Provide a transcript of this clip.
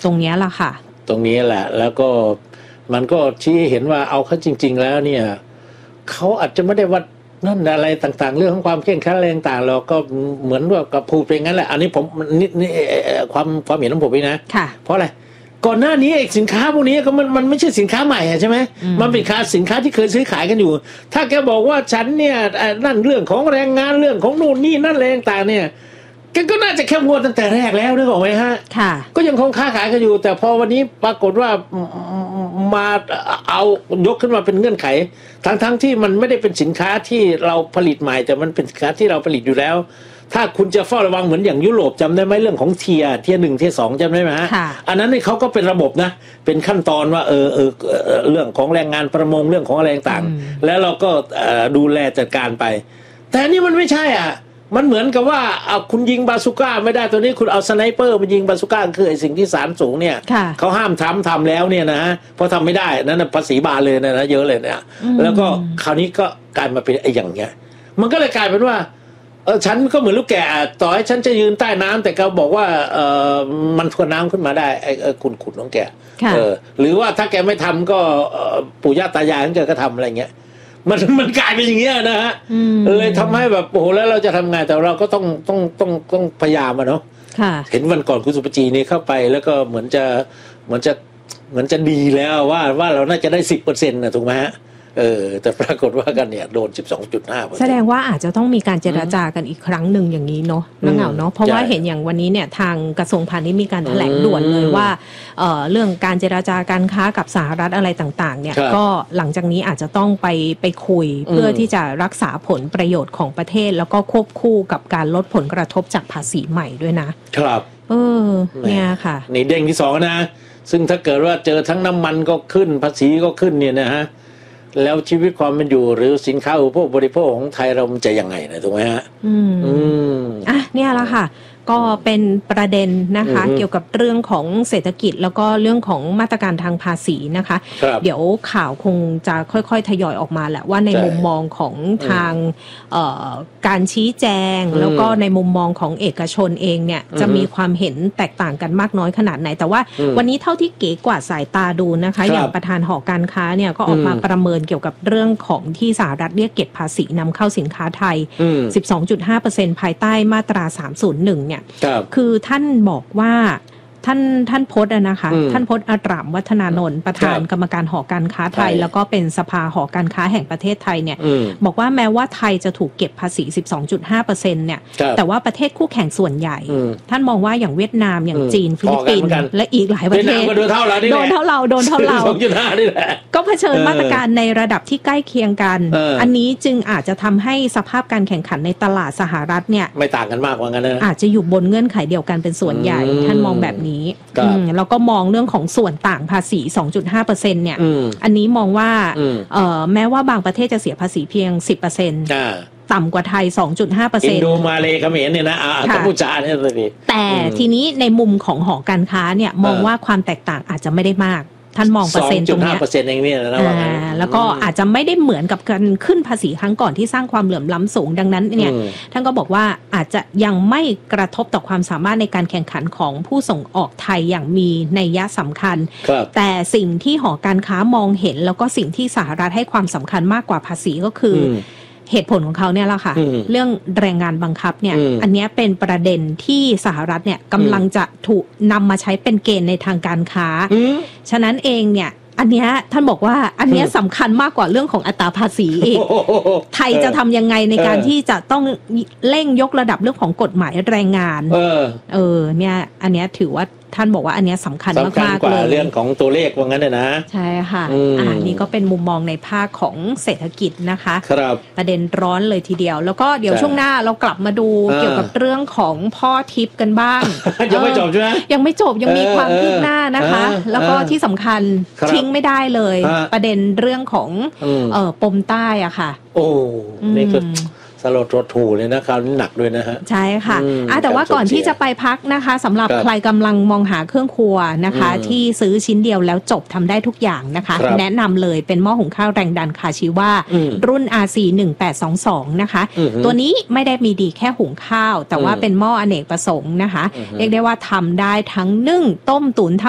ตรงนี้ล่ะค่ะตรงนี้แหละแล้วก็มันก็ชี้เห็นว่าเอาเขาจริงๆแล้วเนี่ยเขาอาจจะไม่ได้ว่านั่นอะไรต่างๆเรื่องของความเข้มแข็งอะไรต่างๆเราก็เหมือนว่ากับพูดไปงั้นแหละอันนี้ผมนี่ความเห็นของผมเองนะเพราะอะไรก่อนหน้านี้สินค้าพวกนี้ก็มันไม่ใช่สินค้าใหม่ใช่ไหมมันเป็นสินค้าที่เคยซื้อขายกันอยู่ถ้าแกบอกว่าฉันเนี่ยนั่นเรื่องของแรงงานเรื่องของนู่นนี่นั่นอะไรต่างๆเนี่ยแกก็น่าจะเข้มงวดตั้งแต่แรกแล้วนึกออกไหมฮะก็ยังคงค้าขายกันอยู่แต่พอวันนี้ปรากฏว่ามาเอายกขึ้นมาเป็นเงื่อนไขทั้งที่มันไม่ได้เป็นสินค้าที่เราผลิตใหม่แต่มันเป็นสินค้าที่เราผลิตอยู่แล้วถ้าคุณจะเฝ้าระวังเหมือนอย่างยุโรปจำได้ไหมเรื่องของเทีย1เทีย2จำได้ไหมฮะอันนั้นนี่เขาก็เป็นระบบนะเป็นขั้นตอนว่าเรื่องของแรงงานประมงเรื่องของอะไรต่างๆแล้วเราก็ดูแลจัดการไปแต่นี่มันไม่ใช่อ่ะมันเหมือนกับว่าคุณยิงบาซูก้าไม่ได้ตัวนี้คุณเอาสไนเปอร์มายิงบาซูก้าคือไอ้สิ่งที่ศาลสูงเนี่ยเขาห้ามทำแล้วเนี่ยนะเพราะทำไม่ได้นั่นภาษีบานเลยนะเยอะเลยเนี่ยแล้วก็คราวนี้ก็กลายมาเป็นไอ้อย่างเงี้ยมันก็เลยกลายเป็นว่าฉันก็เหมือนลูกแกะต่อให้ฉันจะยืนใต้น้ำแต่เขาบอกว่ามันทวนน้ำขึ้นมาได้ไอ้คุณขุดน้องแกหรือว่าถ้าแกไม่ทำก็ปู่ย่าตายายของแกก็ทำอะไรเงี้ยมันกลายเป็นอย่างเงี้ยนะฮะเลยทำให้แบบโอ้โหแล้วเราจะทำไงแต่เราก็ต้องพยายามอะเนาะเห็นวันก่อนคุณสุปจีนี่เข้าไปแล้วก็เหมือนจะดีแล้วว่าเราน่าจะได้ 10% นะถูกไหมฮะแต่ปรากฏว่ากันเนี่ยโดน 12.5% แสดงว่าอาจจะต้องมีการเจรจากันอีกครั้งหนึ่งอย่างนี้เนาะน้องเหงาเนาะเพราะว่าเห็นอย่างวันนี้เนี่ยทางกระทรวงพาณิชย์มีการแถลงด่วนเลยว่าเรื่องการเจรจาการค้ากับสหรัฐอะไรต่างๆเนี่ยก็หลังจากนี้อาจจะต้องไปคุยเพื่อที่จะรักษาผลประโยชน์ของประเทศแล้วก็ควบคู่กับการลดผลกระทบจากภาษีใหม่ด้วยนะครับเนี่ยค่ะนี่เด้งที่2นะซึ่งถ้าเกิดว่าเจอทั้งน้ำมันก็ขึ้นภาษีก็ขึ้นเนี่ยนะฮะแล้วชีวิตความเป็นอยู่หรือสินค้าอุปโภคบริโภคของไทยเราจะยังไงนะถูกไหมฮะเนี่ยแหละค่ะก็เป็นประเด็นนะคะเกี่ยวกับเรื่องของเศรษฐกิจแล้วก็เรื่องของมาตรการทางภาษีนะคะเดี๋ยวข่าวคงจะค่อยๆทยอยออกมาแหละว่าในมุมมองของทางการชี้แจงแล้วก็ในมุมมองของเอกชนเองเนี่ยจะมีความเห็นแตกต่างกันมากน้อยขนาดไหนแต่ว่าวันนี้เท่าที่เก๋กว่าสายตาดูนะคะอย่างประธานหอการค้าเนี่ยก็ออกมาประเมินเกี่ยวกับเรื่องของที่สหรัฐเรียกเก็บภาษีนำเข้าสินค้าไทย 12.5% ภายใต้มาตรา301คือท่านบอกว่าท่านพจน์นะคะท่านพจน์อัตรามวัฒนานนท์ประธานกรรมการหอการค้าไทยแล้วก็เป็นสภาหอการค้าแห่งประเทศไทยเนี่ยบอกว่าแม้ว่าไทยจะถูกเก็บภาษี 12.5% เนี่ยแต่ว่าประเทศคู่แข่งส่วนใหญ่ท่านมองว่าอย่างเวียดนามอย่างจีนฟิลิปปินส์และอีกหลายประเทศโดนเท่าเรานี่แหละก็เผชิญมาตรการในระดับที่ใกล้เคียงกันอันนี้จึงอาจจะทำให้สภาพการแข่งขันในตลาดสหรัฐเนี่ยไม่ต่างกันมากว่างั้นนะอาจจะอยู่บนเงื่อนไขเดียวกันเป็นส่วนใหญ่ท่านมองแบบนี้แล้วก็มองเรื่องของส่วนต่างภาษี 2.5% เนี่ยอันนี้มองว่าแม้ว่าบางประเทศจะเสียภาษีเพียง 10%ต่ำกว่าไทย 2.5% อินโดมาเลเขมรเนี่ยนะกัมพูชาเนี่ยสิแต่ทีนี้ในมุมของหอการค้าเนี่ยมองว่าความแตกต่างอาจจะไม่ได้มากท่านมองเปอร์เซ็นต์ตรงนี้ 2.5% เองเนี่ยนะแล้วก็อาจจะไม่ได้เหมือนกับการขึ้นภาษีครั้งก่อนที่สร้างความเหลื่อมล้ำสูงดังนั้นเนี่ยท่านก็บอกว่าอาจจะยังไม่กระทบต่อความสามารถในการแข่งขันของผู้ส่งออกไทยอย่างมีนัยยะสำคัญแต่สิ่งที่หอการค้ามองเห็นแล้วก็สิ่งที่สหรัฐให้ความสำคัญมากกว่าภาษีก็คือเหตุผลของเขาเนี่ยแหละค่ะเรื่องแรงงานบังคับเนี่ยอันนี้เป็นประเด็นที่สหรัฐเนี่ยกำลังจะถูกนำมาใช้เป็นเกณฑ์ในทางการค้าฉะนั้นเองเนี่ยอันเนี้ยท่านบอกว่าอันเนี้ยสำคัญมากกว่าเรื่องของอัตราภาษีอีกไทยจะทำยังไงในการที่จะต้องเร่งยกระดับเรื่องของกฎหมายแรงงานเนี่ยอันเนี้ยถือว่าท่านบอกว่าอันนี้สำคัญมากๆเลยเรื่องของตัวเลขว่างั้นเลยนะใช่ค่ะนี่ก็เป็นมุมมองในภาคของเศรษฐกิจนะคะประเด็นร้อนเลยทีเดียวแล้วก็เดี๋ยวช่วงหน้าเรากลับมาดูเกี่ยวกับเรื่องของพ่อทิพย์กันบ้างยังไม่จบใช่ไหมยังไม่จบยังมีความคืบหน้านะคะแล้วก็ที่สำคัญทิ้งไม่ได้เลยประเด็นเรื่องของปมใต้อะค่ะโอ้นี่คือสลดหดหู่เลยนะคราวนี้หนักด้วยนะฮะใช่ค่ะแต่ว่าก่อนที่จะไปพักนะคะสำหรับใครกำลังมองหาเครื่องครัวนะคะที่ซื้อชิ้นเดียวแล้วจบทำได้ทุกอย่างนะคะแนะนำเลยเป็นหม้อหุงข้าวแรงดันคาชิวารุ่น RC 1822นะคะตัวนี้ไม่ได้มีดีแค่หุงข้าวแต่ว่าเป็นหม้ออเนกประสงค์นะคะเรียกได้ว่าทำได้ทั้งนึ่งต้มตุ๋นท